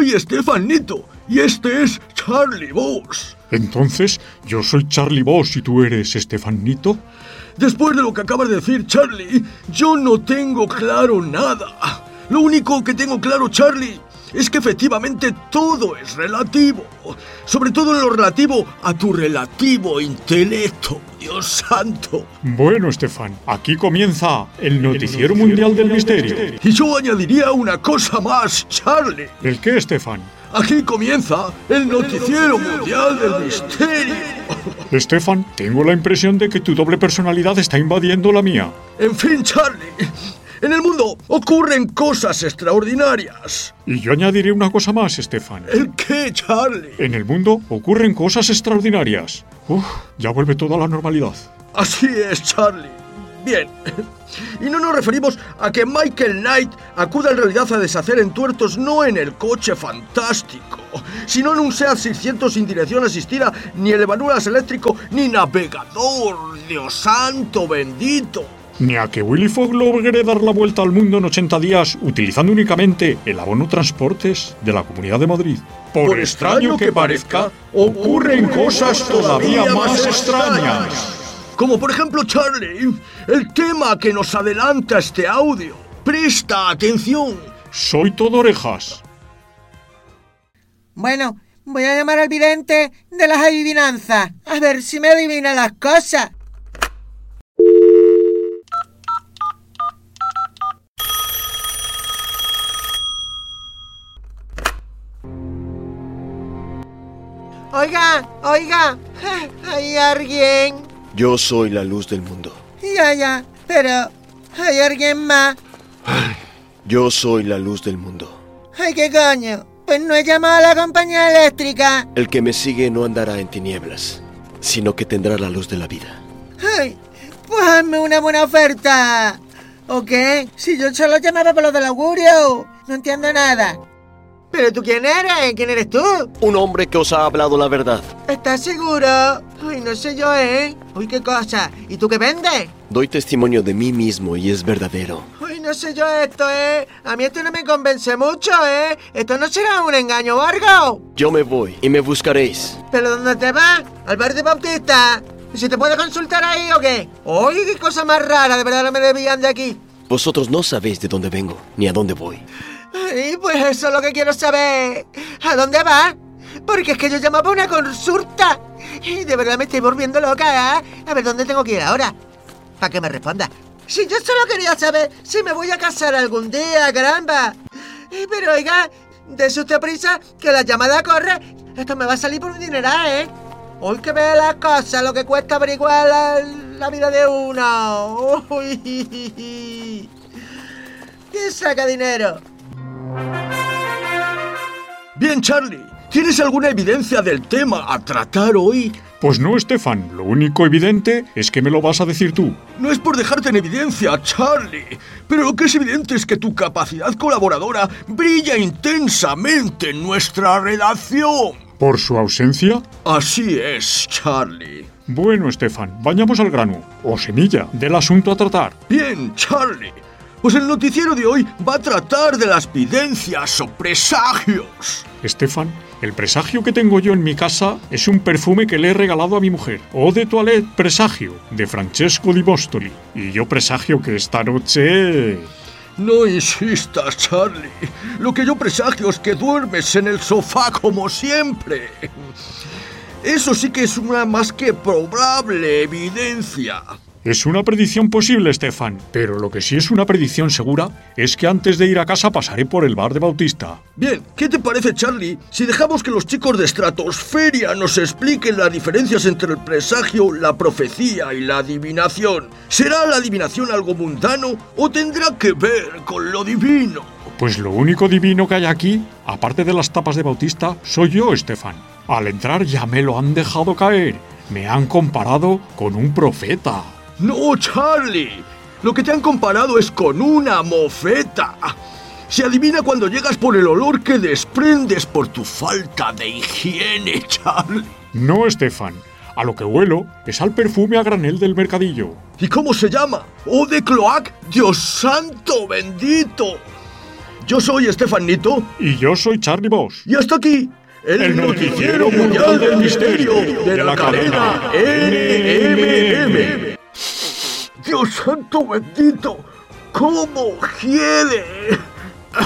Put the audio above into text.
soy Stefanito y este es Charlie Boss. Entonces, ¿yo soy Charlie Boss y tú eres Stefanito? Después de lo que acabas de decir, Charlie, yo no tengo claro nada. Lo único que tengo claro, Charlie, es que efectivamente todo es relativo. Sobre todo en lo relativo a tu relativo intelecto, Dios santo. Bueno, Estefan, aquí comienza el Noticiero Mundial del Misterio. Y yo añadiría una cosa más, Charlie. ¿El qué, Estefan? Aquí comienza el Noticiero Mundial del Misterio. Estefan, tengo la impresión de que tu doble personalidad está invadiendo la mía. En fin, Charlie, en el mundo ocurren cosas extraordinarias. Y yo añadiré una cosa más, Estefan. ¿El qué, Charlie? En el mundo ocurren cosas extraordinarias. Ya vuelve todo a la normalidad. Así es, Charlie. Bien. Y no nos referimos a que Michael Knight acuda en realidad a deshacer entuertos no en el coche fantástico, sino en un SEAT 600 sin dirección asistida, ni elevaduras eléctrico, ni navegador. Dios santo bendito. Ni a que Willy Fogg logre dar la vuelta al mundo en 80 días utilizando únicamente el abono transportes de la Comunidad de Madrid. Por extraño que parezca, ocurren cosas todavía más extrañas. Como por ejemplo, Charlie, el tema que nos adelanta este audio. Presta atención. Soy todo orejas. Bueno, voy a llamar al vidente de las adivinanzas, a ver si me adivina las cosas. Oiga, ¿hay alguien? Yo soy la luz del mundo. Ya, pero ¿hay alguien más? Yo soy la luz del mundo. Ay, ¿qué coño? Pues no he llamado a la compañía eléctrica. El que me sigue no andará en tinieblas, sino que tendrá la luz de la vida. Ay, pues hazme una buena oferta. ¿O qué? Si yo solo llamaba por lo del augurio. No entiendo nada. ¿Pero tú quién eres? ¿Quién eres tú? Un hombre que os ha hablado la verdad. ¿Estás seguro? Ay, no sé yo, ¿eh? Uy, qué cosa. ¿Y tú qué vendes? Doy testimonio de mí mismo y es verdadero. Uy, no sé yo esto, ¿eh? A mí esto no me convence mucho, ¿eh? ¿Esto no será un engaño o algo? Yo me voy y me buscaréis. ¿Pero dónde te vas? ¿Al bar de Bautista? ¿Si te puedo consultar ahí o qué? Uy, qué cosa más rara, de verdad no me debían de aquí. Vosotros no sabéis de dónde vengo, ni a dónde voy. Ay, pues eso es lo que quiero saber. ¿A dónde vas? Porque es que yo llamaba una consulta. Y de verdad me estoy volviendo loca, ¿eh? A ver, ¿dónde tengo que ir ahora? Para que me responda. Si yo solo quería saber si me voy a casar algún día, caramba. Pero oiga, dése usted prisa, que la llamada corre. Esto me va a salir por un dineral, ¿eh? Hoy que ve las cosas, lo que cuesta averiguar la vida de uno. Uy. ¿Quién saca dinero? Bien, Charlie, ¿tienes alguna evidencia del tema a tratar hoy? Pues no, Estefan, lo único evidente es que me lo vas a decir tú. No es por dejarte en evidencia, Charlie, pero lo que es evidente es que tu capacidad colaboradora brilla intensamente en nuestra redacción. ¿Por su ausencia? Así es, Charlie. Bueno, Estefan, vayamos al grano, o semilla, del asunto a tratar. Bien, Charlie. Pues el noticiero de hoy va a tratar de las videncias o presagios. Estefan, el presagio que tengo yo en mi casa es un perfume que le he regalado a mi mujer. Eau de toilette presagio, de Francesco di Bostoli. Y yo presagio que esta noche... No insistas, Charlie. Lo que yo presagio es que duermes en el sofá como siempre. Eso sí que es una más que probable evidencia. Es una predicción posible, Estefan, pero lo que sí es una predicción segura es que antes de ir a casa pasaré por el bar de Bautista. Bien, ¿qué te parece, Charlie, si dejamos que los chicos de Estratosferia nos expliquen las diferencias entre el presagio, la profecía y la adivinación? ¿Será la adivinación algo mundano o tendrá que ver con lo divino? Pues lo único divino que hay aquí, aparte de las tapas de Bautista, soy yo, Estefan. Al entrar ya me lo han dejado caer. Me han comparado con un profeta. No, Charlie. Lo que te han comparado es con una mofeta. Se adivina cuando llegas por el olor que desprendes por tu falta de higiene, Charlie. No, Estefan. A lo que huelo es al perfume a granel del mercadillo. ¿Y cómo se llama? ¡Eau de cloac! ¡Dios santo bendito! Yo soy Estefan Nito. Y yo soy Charlie Boss. Y hasta aquí, el Noticiero Mundial del Misterio de la cadena NMM. Dios santo bendito, ¿cómo hiede?